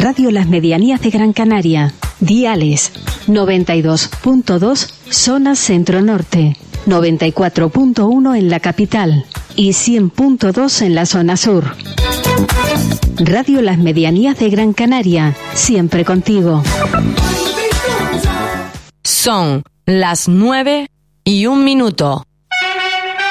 Radio Las Medianías de Gran Canaria. Diales 92.2 zona centro-norte, 94.1 en la capital y 100.2 en la zona sur. Radio Las Medianías de Gran Canaria, siempre contigo. Son las 9:01.